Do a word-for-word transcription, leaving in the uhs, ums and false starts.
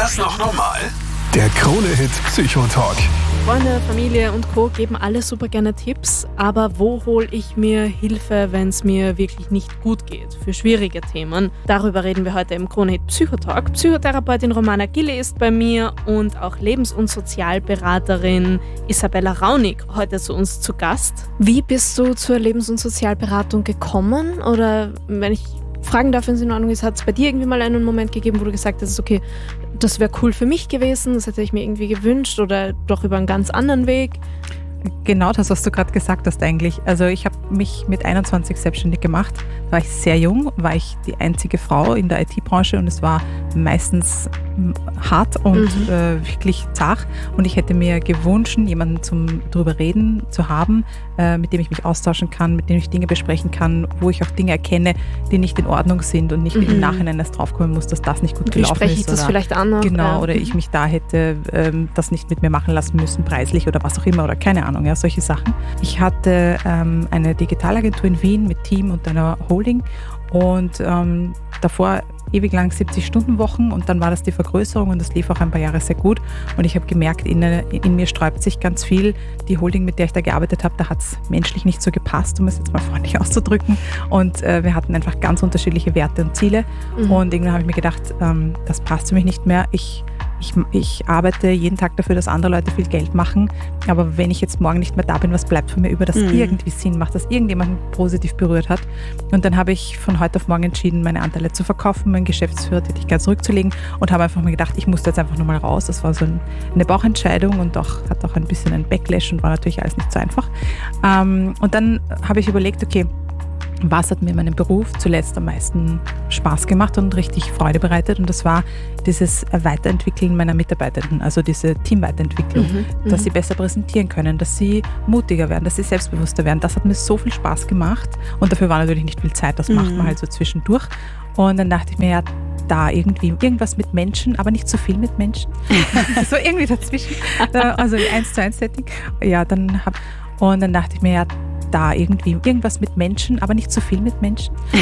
das noch normal? Der Krone-Hit Psychotalk. Freunde, Familie und Co. geben alle super gerne Tipps, aber wo hole ich mir Hilfe, wenn es mir wirklich nicht gut geht, für schwierige Themen? Darüber reden wir heute im Krone-Hit Psychotalk. Psychotherapeutin Romana Gille ist bei mir und auch Lebens- und Sozialberaterin Isabella Raunig heute zu uns zu Gast. Wie bist du zur Lebens- und Sozialberatung gekommen? Oder wenn ich fragen darf, wenn es in Ordnung ist, hat es bei dir irgendwie mal einen Moment gegeben, wo du gesagt hast, okay, das wäre cool für mich gewesen, das hätte ich mir irgendwie gewünscht oder doch über einen ganz anderen Weg? Genau das, was du gerade gesagt hast eigentlich. Also ich habe mich mit einundzwanzig selbstständig gemacht. Da war ich sehr jung, war ich die einzige Frau in der I T-Branche und es war meistens hart und mhm. äh, wirklich zart. Und ich hätte mir gewünscht, jemanden zum drüber reden zu haben, äh, mit dem ich mich austauschen kann, mit dem ich Dinge besprechen kann, wo ich auch Dinge erkenne, die nicht in Ordnung sind und nicht mhm. im Nachhinein erst draufkommen muss, dass das nicht gut Wie gelaufen spreche ich ist. das oder, vielleicht an? Noch? Genau, ja. oder ich mich da hätte ähm, das nicht mit mir machen lassen müssen, preislich oder was auch immer oder keine Ahnung, ja, solche Sachen. Ich hatte ähm, eine Digitalagentur in Wien mit Team und einer Holding und ähm, davor ewig lang siebzig-Stunden-Wochen und dann war das die Vergrößerung und das lief auch ein paar Jahre sehr gut und ich habe gemerkt, in, in mir sträubt sich ganz viel. Die Holding, mit der ich da gearbeitet habe, da hat es menschlich nicht so gepasst, um es jetzt mal freundlich auszudrücken und äh, wir hatten einfach ganz unterschiedliche Werte und Ziele mhm. und irgendwann habe ich mir gedacht, ähm, das passt für mich nicht mehr. Ich Ich, ich arbeite jeden Tag dafür, dass andere Leute viel Geld machen, aber wenn ich jetzt morgen nicht mehr da bin, was bleibt von mir über, das mhm. irgendwie Sinn macht, dass irgendjemanden positiv berührt hat. Und dann habe ich von heute auf morgen entschieden, meine Anteile zu verkaufen, meine Geschäftsführertätigkeit zurückzulegen und habe einfach mal gedacht, ich muss jetzt einfach nur mal raus. Das war so eine Bauchentscheidung und auch, hat auch ein bisschen ein Backlash und war natürlich alles nicht so einfach. Und dann habe ich überlegt, okay, was hat mir in meinem Beruf zuletzt am meisten Spaß gemacht und richtig Freude bereitet? Und das war dieses Weiterentwickeln meiner Mitarbeitenden, also diese Teamweiterentwicklung, mhm, dass sie besser präsentieren können, dass sie mutiger werden, dass sie selbstbewusster werden. Das hat mir so viel Spaß gemacht und dafür war natürlich nicht viel Zeit, das mhm. macht man halt so zwischendurch. Und dann dachte ich mir, ja, da irgendwie irgendwas mit Menschen, aber nicht zu viel mit Menschen. So irgendwie dazwischen. Also eins zu eins Setting. Ja, dann hab, und dann dachte ich mir, ja, da irgendwie irgendwas mit Menschen, aber nicht zu viel mit Menschen.